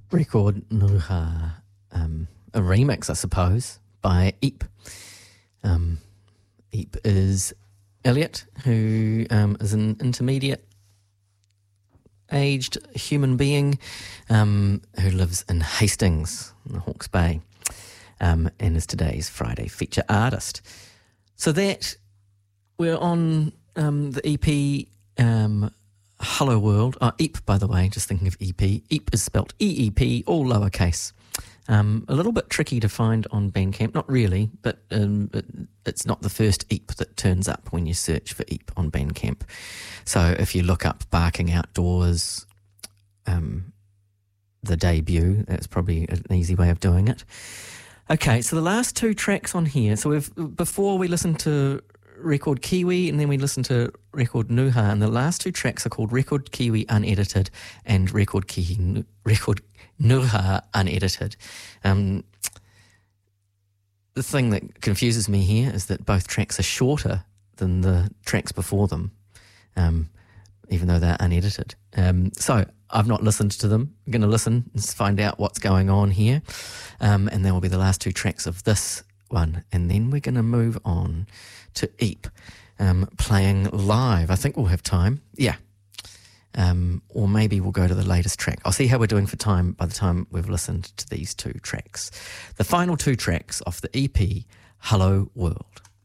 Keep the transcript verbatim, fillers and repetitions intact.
record Nuha, um, a remix, I suppose, by Eep. Um, Eep is Elliot, who um, is an intermediate aged human being um, who lives in Hastings, in the Hawke's Bay, um, and is today's Friday feature artist. So that we're on um, the E P um, Hello World. Oh, Eep, by the way, just thinking of E P. Eep is spelt E E P, all lowercase. Um, a little bit tricky to find on Bandcamp, not really, but um, it, it's not the first Eep that turns up when you search for Eep on Bandcamp. So if you look up Barking Outdoors, um, the debut, that's probably an easy way of doing it. Okay, so the last two tracks on here, so we've before we listened to Record Kiwi and then we listened to Record Nuha, and the last two tracks are called Record Kiwi Unedited and Record Kiwi Record Nuha Unedited. Um, the thing that confuses me here is that both tracks are shorter than the tracks before them, um, even though they're unedited. Um, so I've not listened to them. I'm going to listen and find out what's going on here. Um, and then will be the last two tracks of this one. And then we're going to move on to Eep um, playing live. I think we'll have time. Yeah. Um, or maybe we'll go to the latest track. I'll see how we're doing for time by the time we've listened to these two tracks. The final two tracks off the E P, Hello World.